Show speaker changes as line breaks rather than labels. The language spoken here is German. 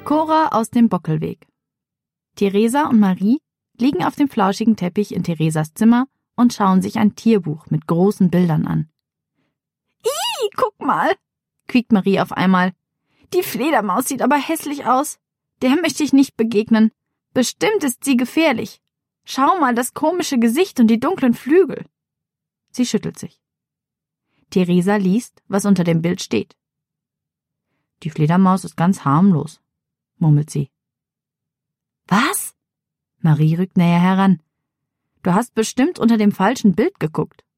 Cora aus dem Bockelweg. Theresa und Marie liegen auf dem flauschigen Teppich in Theresas Zimmer und schauen sich ein Tierbuch mit großen Bildern an. »Ih, guck mal«, quiekt Marie auf einmal. »Die Fledermaus sieht aber hässlich aus. Der möchte ich nicht begegnen. Bestimmt ist sie gefährlich. Schau mal das komische Gesicht und die dunklen Flügel.« Sie schüttelt sich. Theresa liest, was unter dem Bild steht. »Die Fledermaus ist ganz harmlos«, murmelt sie. »Was?« Marie rückt näher heran. »Du hast bestimmt unter dem falschen Bild geguckt.«